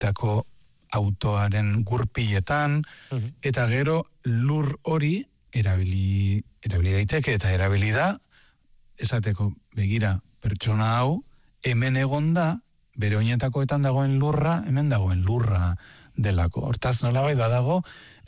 tako autoaren gurpiletan, eta gero lur hori erabili daiteke, eta erabili da, esateko, begira, pertsona hau, hemen egonda, bere oinetakoetan dagoen lurra, hemen dagoen lurra delako. Hortaz nolabait badago,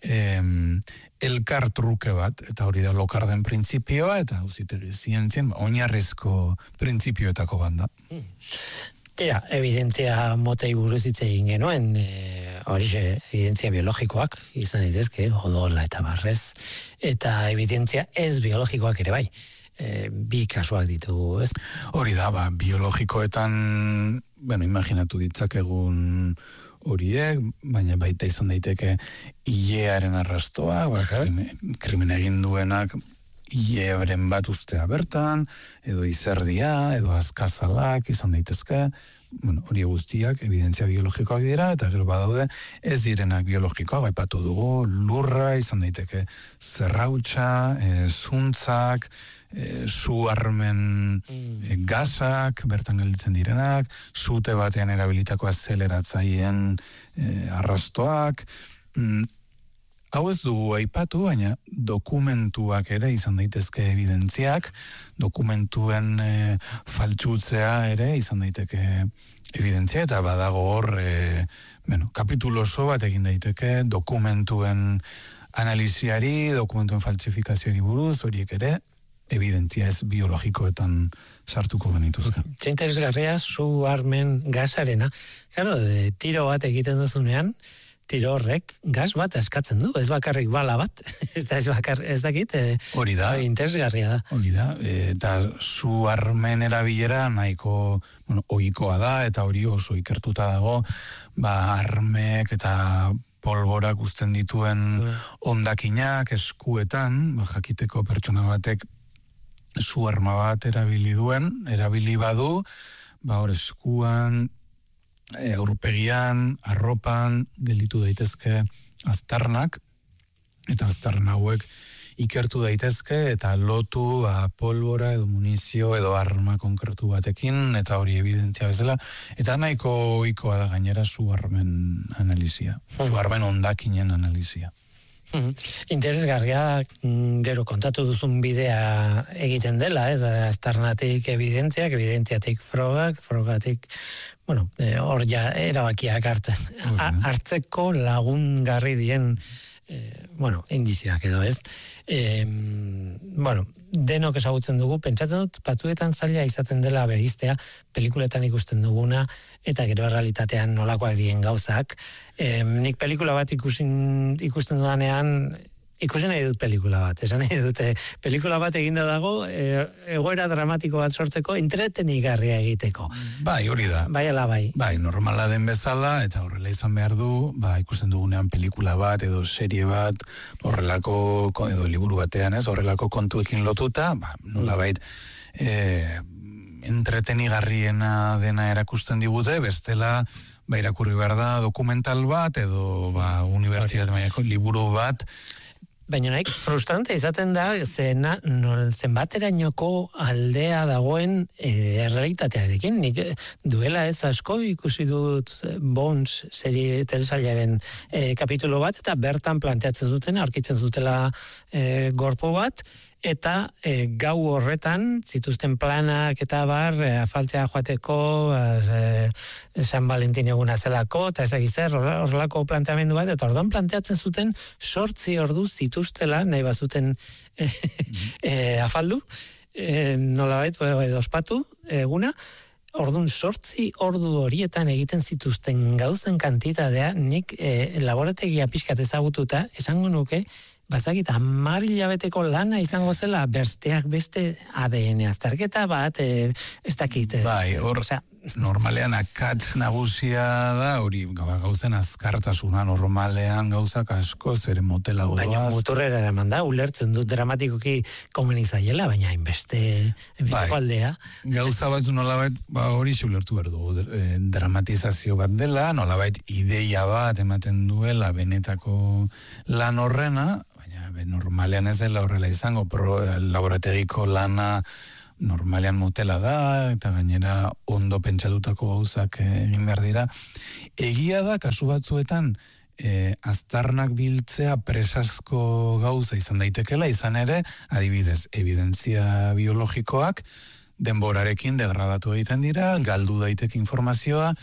elkar truke bat, eta hori da lokarden printzipioa, eta auzitegi zientzien, oinarrizko printzipioetako bat da. Tira, evidentzia motei buruz hitz egin genuen, horixe, evidentzia biologikoak, izan daitezke, odola eta barrez, eta evidentzia ez biologikoak ere bai. Bi kasuak ditugu, ez? Hori da, biologikoetan, imaginatu ditzakegun horiek, baina baita izan daiteke ilearen arrastoa, krimen egin duenak ilebren bat ustea bertan, edo izerdia, edo azkazalak izan daitezke, hori guztiak evidentzia biologikoak dira, eta gero badaude ez direnak biologikoak, aipatu dugu, lurra izan daiteke zerrautsa, zuntzak, su armen gazak, bertan gelditzen direnak, sute batean erabilitako azeleratzaien arrastoak. Hau ez dugu aipatu, baina dokumentuak ere izan daitezke evidentziak, dokumentuen faltsutzea ere izan daiteke evidentzia, eta badago hor, kapitulo oso bat egin daiteke dokumentuen analiziari, dokumentuen faltsifikazioari buruz, horiek ere, evidentzia ez biologikoetan sartuko genituzke. Interesgarria, su armen gazarena. Claro, tiro bat egiten duzunean, tiro horrek gaz bat eskatzen du, ez bakarrik bala bat, ez dakit, hori da, interesgarria da. Hori da, eta su armen erabilera nahiko, ohikoa da, eta hori oso ikertuta dago, armek eta polborak uzten dituen hondakinak eskuetan, jakiteko pertsona batek su arma bat erabili badu, hor eskuan, aurpegian, arropan, gelditu daitezke aztarnak, eta aztarna hauek ikertu daitezke, eta lotu polbora edo munizio edo arma konkretu batekin, eta hori evidentzia bezala, eta nahiko ohikoa da gainera su armen analizia, su armen hondakinen analizia. Interesgarria, gero kontatu duzun bidea egiten dela, ez? Aztarnatik evidentziak, evidentziatik frogatik, hor ja erabakiak hartzeko lagungarri dien, indizioak edo, ez? Denok ezagutzen dugu, pentsatzen dut, batzuetan zaila izaten dela beriztea, pelikuletan ikusten duguna, eta gero realitatean nolakoak dien gauzak. Nik pelikula bat ikusten dudanean, ikusi nahi dut pelikula bat, esan nahi dute, pelikula bat eginda dago, egoera dramatiko bat sortzeko, entretenigarria egiteko. Bai, hori da. Bai, ala bai. Bai, normala den bezala, eta horrela izan behar du, ikusten dugunean pelikula bat, edo serie bat, horrelako, edo liburu batean ez, horrelako kontuekin lotuta, nolabait, entretenigarriena dena erakusten digute, bestela, irakurri behar da dokumental bat, edo unibertsitate mailako liburu bat. Baina nahi, frustrante izaten da, zenbaterainoko aldea dagoen errealitatearekin. Nik duela ez asko ikusi dut Bones serie telesailaren kapitulo bat, eta bertan planteatzen zuten, aurkitzen zutela gorpu bat, eta gau horretan zituzten planak eta afaltzea joateko, San Valentin eguna zelako, eta ezagizer, horrelako planteamendu bat, eta orduan planteatzen zuten 8 ordu zituztela, nahi bazuten afaldu, nolabait, edo ospatu eguna, orduan 8 ordu horietan egiten zituzten gauzen kantitatea, nik laborategia pixkat ezagututa, esango nuke, bazakit, 10 hilabeteko lana izango zela, besteak beste ADN azterketa bat, ez dakit. Bai, hor, normalean akatz nagusia da, hori gauzen azkartasuna, normalean gauzak asko, zeren motelago doaz. Baina muturrera eraman da, ulertzen dut dramatikoki komeni zaiela, baina hainbesteko aldea. Gauza bat nolabait, hori ulertu behar dugu, dramatizazio bat dela, nolabait ideia bat ematen duela benetako lan horrena, normalean ez dela horrela izango, laborategiko lana normalean motela da, eta gainera ondo pentsatutako gauzak egin behar dira. Egia da, kasu batzuetan, aztarnak biltzea presazko gauza izan daitekela, izan ere, adibidez, evidentzia biologikoak denborarekin degradatu egiten dira, galdu daiteke informazioa,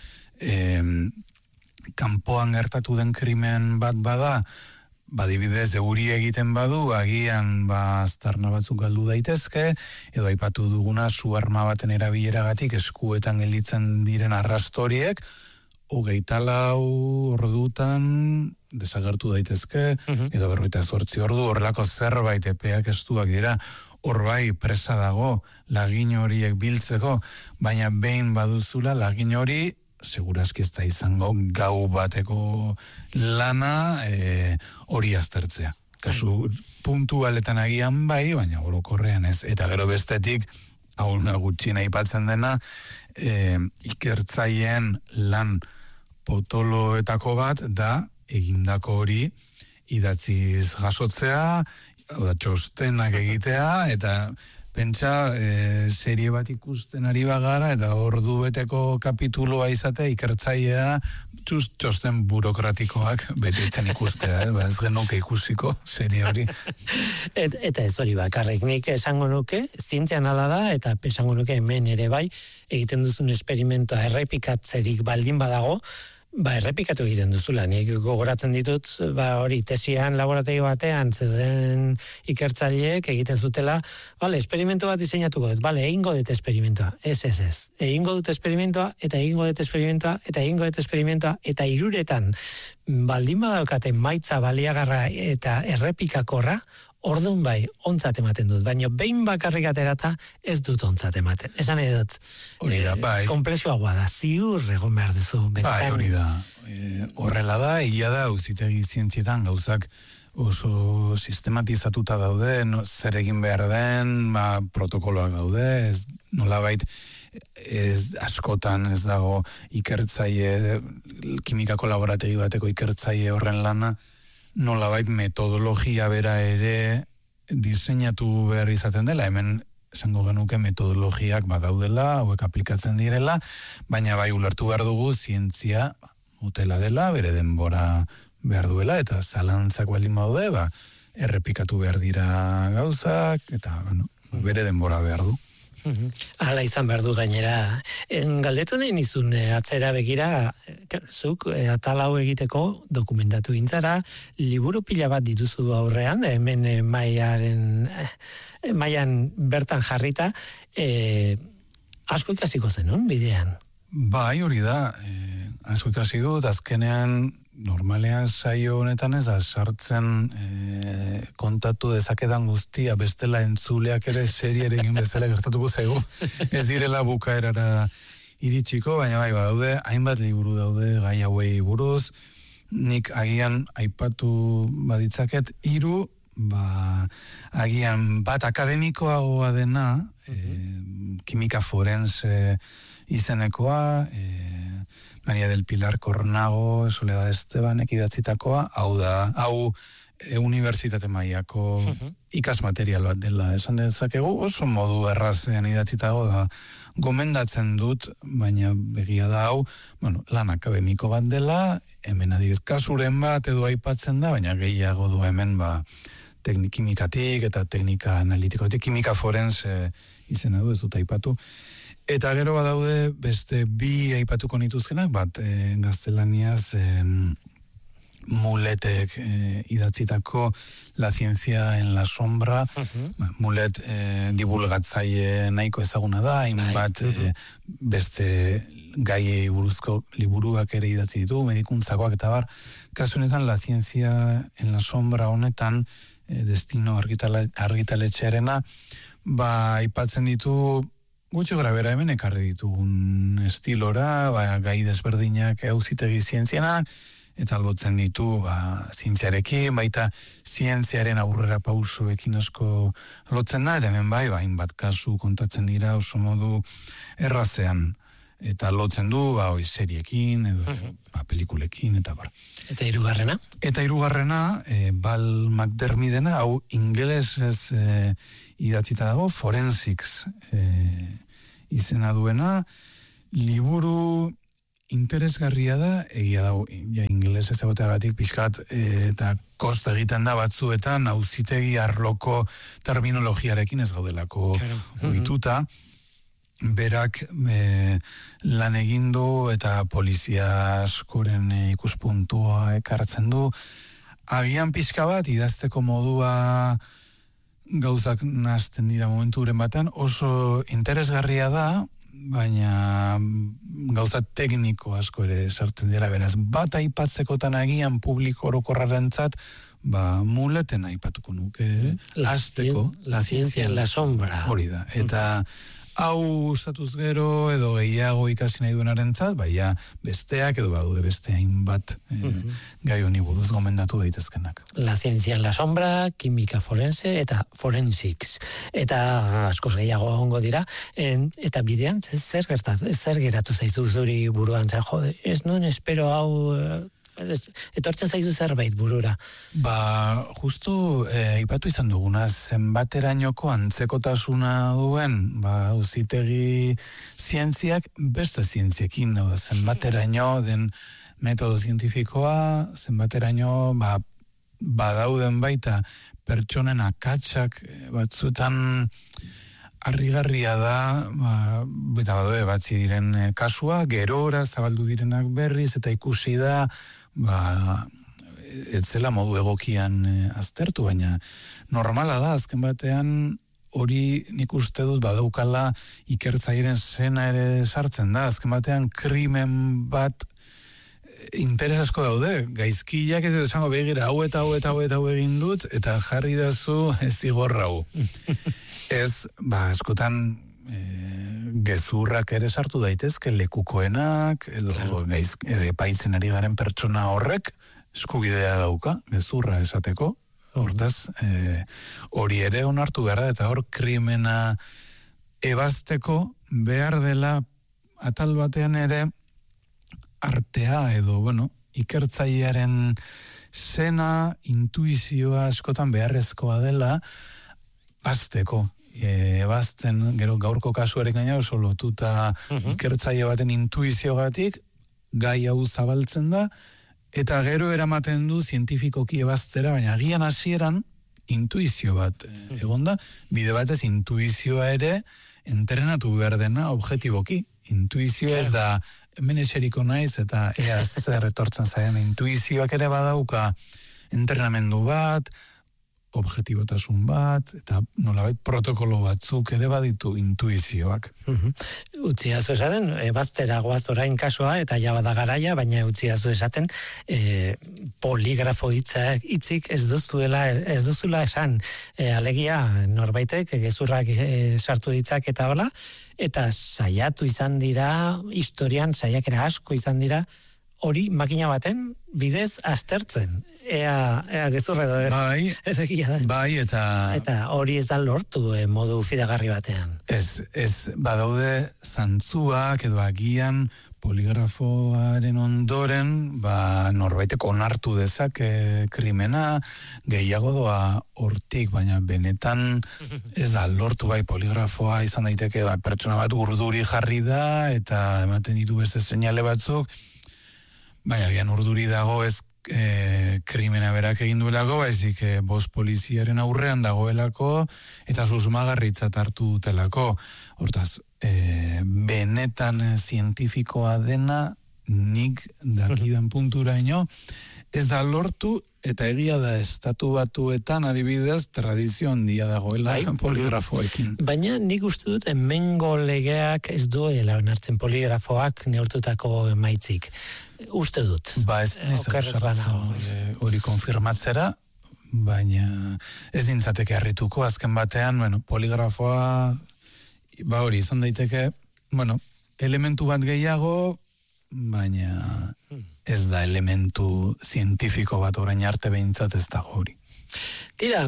kanpoan gertatu den krimen bat bada, badibidez, euri egiten badu, agian aztarna batzuk galdu daitezke, edo aipatu duguna su arma baten erabileragatik eskuetan gelditzen diren arrastoriek, 24 ordutan desagertu daitezke, edo 48 ordu, horrelako zerbait epeak estuak dira, hor bai presa dago lagin horiek biltzeko, baina behin baduzula lagin hori, segurazki ez da izango gau bateko lana hori aztertzea. Kasu puntualetan agian bai, baina orokorrean ez. Eta gero bestetik, hau gutxina aipatzen dena, ikertzaileen lan potoloetako bat da egindako hori idatziz jasotzea, txostenak egitea, eta pentsa serie bat ikusten ari bagara, eta ordu beteko kapituloa izatea ikertzailea txosten burokratikoak betetzen ikustea, ez genuke ikusiko serie hori. Eta ez hori bakarrik, nik esango nuke, zientzian ala da, eta esango nuke hemen ere bai, egiten duzun esperimentoa errepikatzerik baldin badago, errepikatu egiten duzula, nik gogoratzen ditut, hori tesian laborategi batean zeuden ikertzaileek egiten zutela, esperimentu bat diseinatuko dut, egingo dut esperimentoa, ez, egingo dut esperimentoa, eta egingo dut esperimentoa, eta egingo dut esperimentoa, eta 3 baldin badaukaten maitza baliagarra eta errepikakorra, orduan bai, ontzat ematen dut, baina behin bakarrik aterata ez dut ontzat ematen. Esan edot, komplexuagoa da, ziur egon behar duzu. Bai, hori da. Horrela da, egia da, auzitegi zientzietan gauzak oso sistematizatuta daude, zer egin behar den, protokoloak daude, ez nolabait, ez askotan ez dago ikertzaile, kimikako laborategi bateko ikertzaile horren lana, nolabait metodologia bera ere diseinatu behar izaten dela, hemen esango genuke metodologiak badaudela, hauek aplikatzen direla, baina bai ulertu behar dugu zientzia motela dela, bere denbora behar duela, eta zalantzak baldin badaude, errepikatu behar dira gauzak, eta bere denbora behar du. Hala izan behar du gainera. Galdetu nahi nizun atzera begira, zuk atal hau egiteko dokumentatu gintzara, liburu pila bat dituzu aurrean, hemen mailan bertan jarrita, asko ikasiko zenun bidean? Bai, hori da, asko ikasi dut, azkenean normalean saio honetan ez sartzen kontatu dezakedan guztia, bestela entzuleak ere serierekin bezala gertatuko zaigu. Ez direla bukaerara iritsiko, baina bai badaude, hainbat liburu daude gai hauei buruz, nik agian aipatu baditzaket 3, agian bat akademikoagoa dena, kimika forense izenekoa, Maria del Pilar Cornago, Soledad Estebanek idatzitakoa, hau unibertsitate mailako ikasmaterial bat dela esan dezakegu, oso modu errazean idatzitago da, gomendatzen dut, baina begia da hau, lan akademiko bat dela, hemen adibidez kasuren bat edo aipatzen da, baina gehiago du hemen kimikatik eta teknika analitikotik, kimika forense izena du, ez dut aipatu. Eta gero badaude beste 2 aipatuko nituzkenak, bat gaztelaniaz Muletek idatzitako La ciencia en la sombra, Mulet divulgatzaile nahiko ezaguna da, hainbat beste gaiei buruzko liburuak ere idatzi ditu, medikuntzakoak eta bar. Kasu honetan La ciencia en la sombra honetan, Destino argitaletxearena, aipatzen ditu gutxi gora bera hemen ekarri ditugun estilora, gai desberdinak auzitegi zientzianak, eta albotzen ditu zientziarekin, baita zientziaren aurrera pausoekin asko lotzen da, eta hemen hainbat kasu kontatzen dira oso modu errazean. eta lotzen du, seriekin, edo pelikulekin, eta bar. Eta hirugarrena? Eta hirugarrena, Val McDermiddena, hau ingelesez idatzita dago, Forensics izena duena, liburu interesgarria da, egia dago, ingelesez egoteagatik pixkat, eta kosta egiten da batzuetan, auzitegi arloko terminologiarekin ez gaudelako ohituta, berak lan egin du eta polizia askoren ikuspuntua ekartzen du. Agian pixka bat, idazteko modua gauzak nazten dira momenturen batean, oso interesgarria da, baina gauza tekniko asko ere sartzen dira, beraz, bat aipatzekotan agian publiko orokorrarentzat, muleten aipatuko nuke, azteko. La ciencia en la sombra. Hori da, eta hau usatuz gero edo gehiago ikasi nahi duenarentzat, baina besteak edo badude beste hainbat gai honi buruz gomendatu daitezkenak. La ciencia en la sombra, kimika forense eta forensics. Eta askoz gehiago ongo dira, eta bidean zer geratu zaizu zuri buruan, jode, ez nuen espero hau... etortzen zaizu zerbait burura. Justu aipatu izan duguna, zenbaterainoko antzekotasuna duen, auzitegi zientziak beste zientziekin, zenbateraino den metodo zientifikoa, zenbateraino badauden baita pertsonen akatsak batzuetan harrigarria da, eta badue batzi diren kasua, gerora zabaldu direnak berriz, eta ikusi da, ez zela modu egokian aztertu, baina normala da, azken batean hori nik uste dut badaukala ikertzaileen zena ere sartzen da, azken batean krimen bat interes asko daude, gaizkiak ez esango begira, hau egin dut, eta jarri dazu zigorra hau. Ez, askotan gezurrak ere sartu daitezke, lekukoenak, edo epaitzen ari garen pertsona horrek, eskubidea dauka, gezurra esateko, hortaz, hori ere onartu behar da, eta hor krimena ebazteko behar dela atal batean ere artea edo, ikertzailearen zena, intuizioa askotan beharrezkoa dela azteko. Ebazten, gero gaurko kasuarek gaina oso lotuta ikertzaile baten intuiziogatik, gai hau zabaltzen da, eta gero eramaten du zientifikoki ebaztera, baina agian hasieran intuizio bat egonda, bide batez intuizioa ere entrenatu behar dena objetiboki. Intuizio ez da hemen eseriko naiz eta ea zer etortzen zaien, intuizioak ere badauka entrenamendu bat, objetibotasun bat, eta nolabait protokolo batzuk ere baditu intuizioak. Utziazu esaten, ebaztera goaz orain kasua, eta ja bada garaia, baina utziazu esaten, poligrafo hitzik ez duzula esan. Alegia, norbaitek, gezurrak sartu ditzak eta hola, eta saiatu izan dira, historian saiakera asko izan dira, hori makina baten bidez aztertzen. Ea gezurra edo egia da. Bai, eta hori ez da lortu modu fidagarri batean. Ez badaude zantzuak edo agian poligrafoaren ondoren norbaiteko onartu dezak krimena gehiago doa hortik, baina benetan ez da lortu poligrafoa izan daiteke pertsona bat urduri jarri da eta ematen ditu beste seinale batzuk, baina agian urduri dago ez krimena berak egin duelako, baizik bost poliziaren aurrean dagoelako eta susmagarritzat hartu dutelako. Hortaz, benetan zientifikoa dena nik dakidan punturaino ez da lortu, eta egia da estatu batuetan adibidez tradizio handia dagoela poligrafoekin. Baina nik uste dut hemengo legeak ez duela onartzen poligrafoak neurtutako emaitzik. Uste dut. Hori konfirmatzera, baina ez dintzateke harrituko, azken batean, poligrafoa hori izan daiteke, elementu bat gehiago, baina ez da elementu zientifiko bat orain arte behintzat ez dago hori. Tira,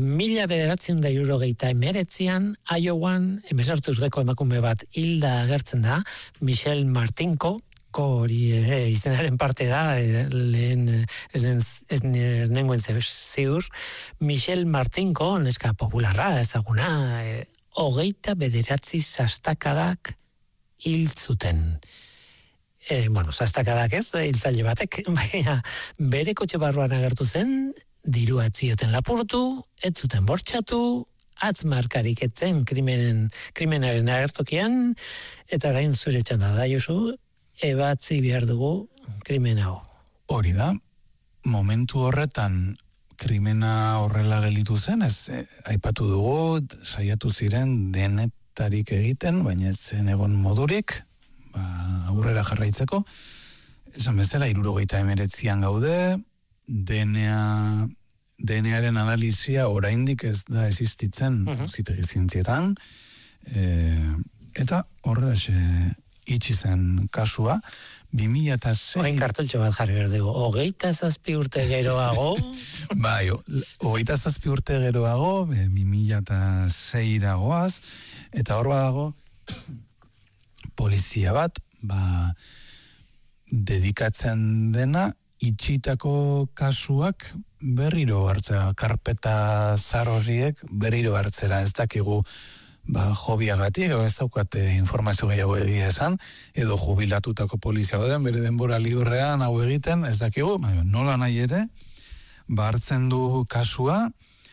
1979an, Iowan, 18 urteko emakume bat hilda agertzen da, Michelle Martinko, hori izenaren parte da, lehen ez nengoen ziur, Michelle Martinko, neska popularra, ezaguna, 29 sastakadak hil zuten. Sastakadak ez, hiltzaile batek, baina bere kotxe barruan agertu zen, dirua etzioten lapurtu, ez zuten bortxatu, atzmarkarik etzen krimenaren agertokian, eta orain zure txanda da, Josu, ebatzi behar dugu krimen hau. Hori da, momentu horretan krimena horrela gelditu zen, ez aipatu dugu, saiatu ziren denetarik egiten, baina ez zen egon modurik, aurrera jarraitzeko. Esan bezala, 79an gaude, DNA-aren analizia oraindik ez da existitzen zitegi zientzietan, eta horrez itxi zen kasua, 2006... Oain kartoltxo bat jarri behar dugu, 27 urte geroago... Bai, 27 urte geroago, 2006 goaz, eta hor badago, polizia bat, dedikatzen dena, itxitako kasuak berriro hartzea, karpeta zar horiek berriro hartzera, ez dakigu jobiagatik, ez daukate informazio gehiago egia esan, edo jubilatutako polizia baden, bere denbora liurrean hau egiten, ez dakigu, nola nahi ere, hartzen du kasua,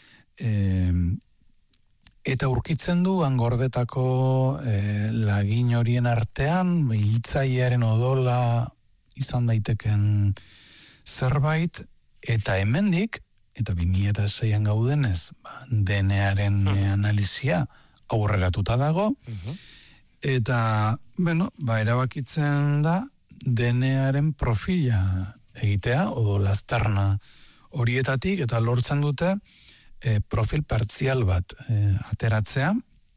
eta urkitzen du angordetako lagin horien artean, hiltzailearen odola izan daiteken zerbait, eta hemendik, eta 2006an gaudenez, DNA-aren analizia aurreratuta dago, eta, erabakitzen da DNA-aren profila egitea, odola aztarna horietatik, eta lortzen dute profil partzial bat ateratzea,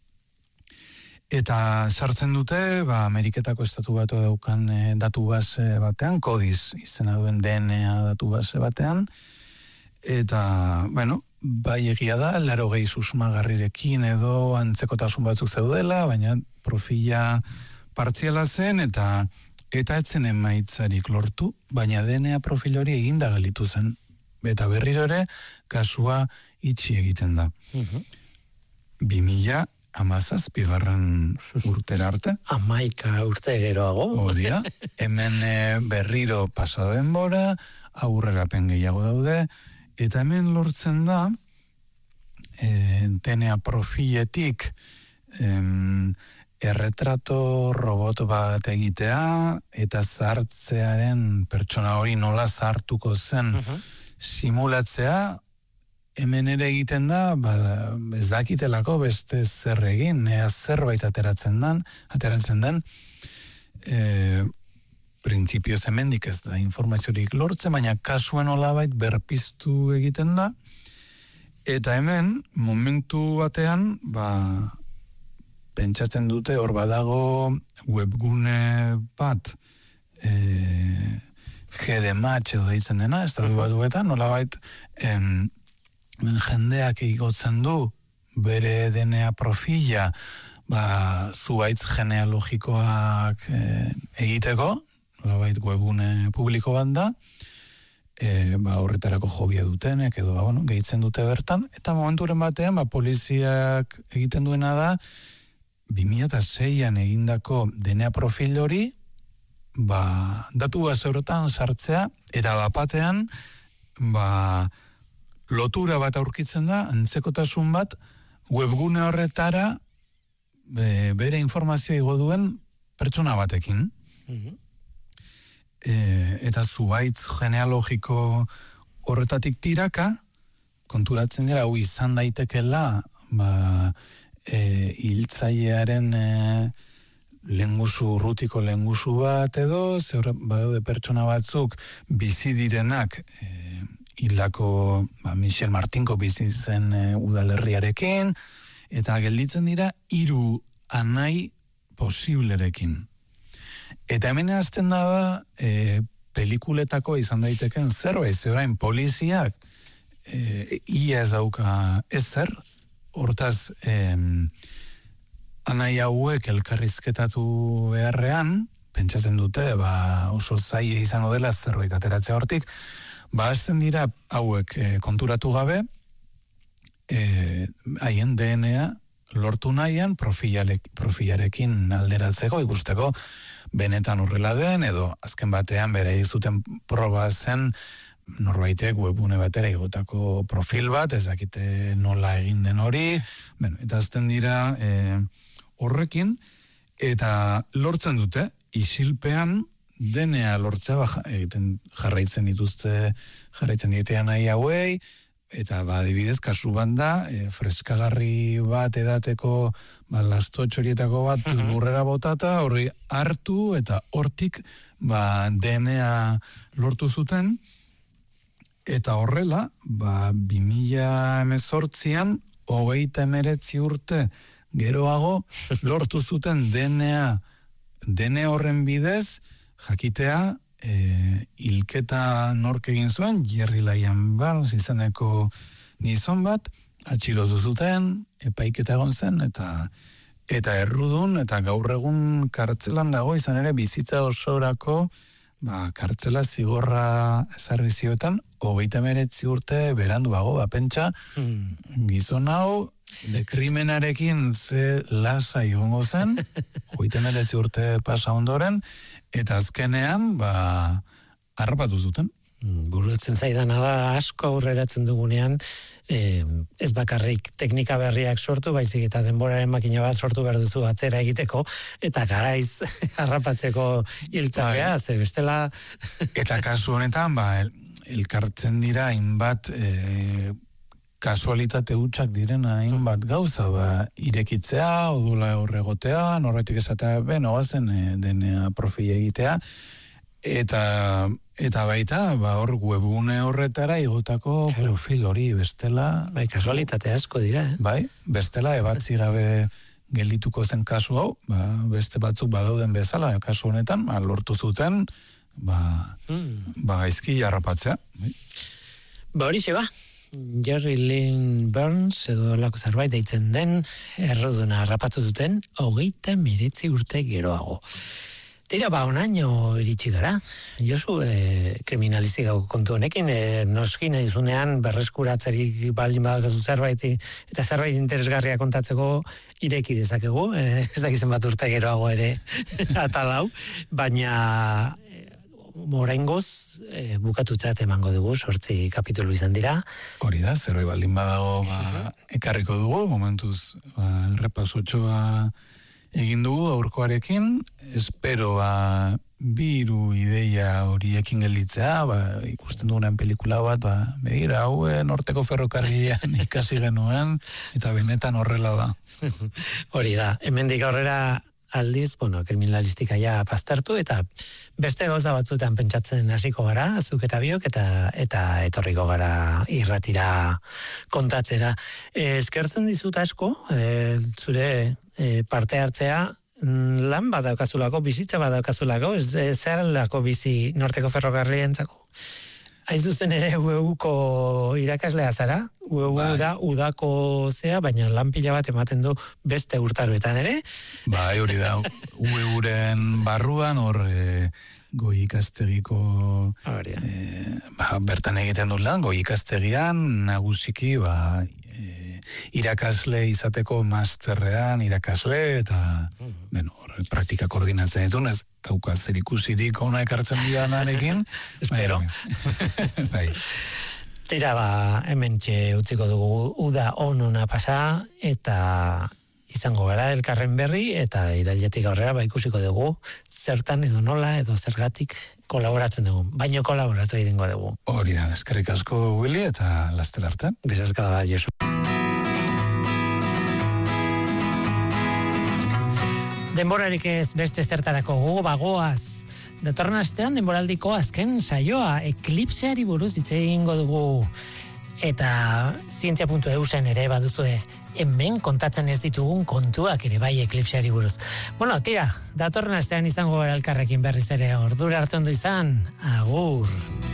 eta sartzen dute, Ameriketako estatu batu daukan datu base batean, kodiz izena duen DNA datu base batean, eta, bai egia da, 80 susmagarrirekin edo antzekotasun batzuk zeudela, baina profila partziala zen, eta etzen emaitzarik lortu, baina DNA profil hori eginda galitu zen. Eta berriro ere, kasua itxi egiten da. 2017 urtera arte. 11 urte geroago. Odia, hemen berriro pasado denbora, aurrerapen gehiago daude, eta hemen lortzen da, DNA profiletik erretrato robot bat egitea, eta zartzearen pertsona hori nola zartuko zen simulatzea, hemen ere egiten da, ez dakitelako beste zer egin, zerbait ateratzen den, printzipioz hemendik ez da informaziorik lortzen, baina kasuen olabait berpiztu egiten da, eta hemen, momentu batean, pentsatzen dute hor badago webgune bat, GDMatch edo deitzen dena, ez da batuetan, nolabait, jendeak igotzen du bere DNA profila zuaitz genealogikoak egiteko, nolabait webgune publiko bat da, horretarako jobia dutenek edo gehitzen dute bertan, eta momenturen batean poliziak egiten duena da 2006an egindako DNA profil hori datu baseurotan sartzea, eta bapatean lotura bat aurkitzen da, antzekotasun bat webgune horretara bere informazioa igo duen pertsona batekin. Eta zuaitz genealogiko horretatik tiraka, konturatzen dira, izan daitekela hiltzailearen urrutiko lehengusu bat edo, badaude pertsona batzuk bizi direnak hildako Michelle Martinko bizi zen udalerriarekin, eta gelditzen dira 3 anai posiblerekin. Eta hemen hasten da pelikuletako izan daiteken zerbait, orain poliziak ia ez dauka ezer, hortaz, anai hauek elkarrizketatu beharrean, pentsatzen dute, oso zaila izango dela zerbait ateratzea hortik, hasten dira hauek konturatu gabe, haien DNA lortu nahian profilarekin alderatzeko, ikusteko benetan horrela den, edo azken batean bere zuten proba zen norbaitek webune batera igotako profil bat, ez dakite nola egin den hori, eta azten dira horrekin, eta lortzen dute, isilpean DNA lortzea egiten jarraitzen ditean nahi hauei, eta adibidez, kasu banda, freskagarri bat edateko, lastotxo horietako bat lurrera botata, horri hartu eta hortik DNA lortu zuten, eta horrela, 2018an, 39 urte geroago, lortu zuten DNA horren bidez, jakitea, hilketa nork egin zuen, Jerry Lyon Burns izeneko gizon bat, atxilotu zuten, epaiketa egon zen, eta errudun, eta gaur egun kartzelan dago, izan ere bizitza osorako, kartzela zigorra ezarri zioetan, 39 urte beranduago, pentsa, gizon hau, krimenarekin ze lasa egongo zen, 39 urte pasa ondoren, eta azkenean, harrapatu zuten. Burutzen zaidana da, asko aurreratzen dugunean, ez bakarrik teknika berriak sortu, baizik eta denboraren makina bat sortu behar duzu atzera egiteko, eta garaiz harrapatzeko hiltzakea, ze bestela... Eta kasu honetan, elkartzen dira hainbat kasualitate hutsak diren hainbat gauza, irekitzea, odula horregotea, norbaitik esatea, oazen DNA profila egitea, eta baita, hor webune horretara igotako profil hori bestela... Kasualitate asko dira, bestela ebatzi gabe geldituko zen kasu hau, beste batzuk badauden bezala, kasu honetan, lortu zuten, gaizki jarrapatzea. Horixe Jerry Lynn Burns edo lako zerbait deitzen den erruduna harrapatu zuten 39 urte geroago. Tira, onaino iritsi gara. Josu, kriminalistik hau kontu honekin, noski nahi zunean berreskuratzerik baldin badakazu zerbait, eta zerbait interesgarria kontatzeko ireki dezakegu, ez dakizen bat urte geroago ere atalau, baina oraingoz bukatutzat emango dugu, 8 kapitulu izan dira. Hori da, zeroi baldin badago ekarriko dugu, momentuz repasotxoa egin dugu aurkoarekin, espero 2 ideia horiekin gelditzea, ikusten dugunean pelikula bat, begira, norteko ferrokarrilean ikasi genuen, eta benetan horrela da. Hori da, hemendik aurrera aldiz, kriminalistika ja pastartu, eta beste gauza batzutan pentsatzen hasiko gara, zuk eta biok, eta etorriko gara irratira kontatzera. Eskertzen dizut asko, zure parte hartzea, lan badaukazulako, bizitza badaukazulako, zer lako bizi norteko ferrokarrientzako? Aiz duzen ere UEUko irakaslea zara, UEU da udako zea, baina lan pila bat ematen du beste urtaroetan ere. Hori da, UEUren barruan, hor goi ikastegiko bertan egiten dut lan, goi ikastegian nagusiki irakasle izateko masterrean irakasle, eta praktika koordinatzen ditun, ez dauka zer ikusirik ona ekartzen didanarekin. Espero. Tira, hemen utziko dugu uda onuna pasa, eta izango gara elkarren berri, eta irailetik aurrera ikusiko dugu zertan edo nola edo zergatik kolaboratzen dugu, baino kolaboratu egingo dugu. Hori da, eskerrik asko Willy, eta laster arte. Besarkada bat, Josu. Denborarik ez beste zertarako gogoaz. Datorren astean denboraldiko azken saioa eklipseari buruz hitz egingo dugu. Eta zientzia.eusen ere baduzue hemen kontatzen ez ditugun kontuak ere bai eklipseari buruz. Tira, datorren astean izango gara elkarrekin berriz ere, ordura hartu ondo izan, agur.